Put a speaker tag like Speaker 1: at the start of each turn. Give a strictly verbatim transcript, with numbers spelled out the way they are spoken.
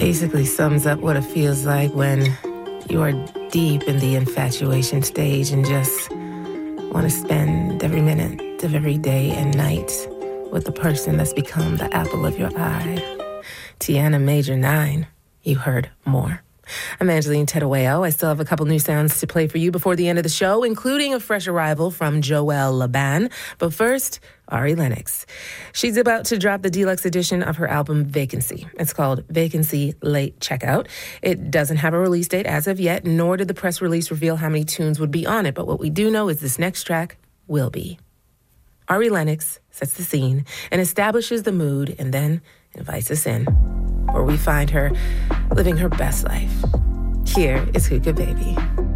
Speaker 1: basically sums up what it feels like when you are deep in the infatuation stage and just want to spend every minute of every day and night with the person that's become the apple of your eye. Tiana Major nine, you heard more. I'm Angeline Tedoeo. I still have a couple new sounds to play for you before the end of the show, including a fresh arrival from Joelle Laban. But first, Ari Lennox. She's about to drop the deluxe edition of her album Vacancy. It's called Vacancy Late Checkout. It doesn't have a release date as of yet, nor did the press release reveal how many tunes would be on it. But what we do know is this next track will be. Ari Lennox sets the scene and establishes the mood and then invites us in, where we find her living her best life. Here is Hookah Baby.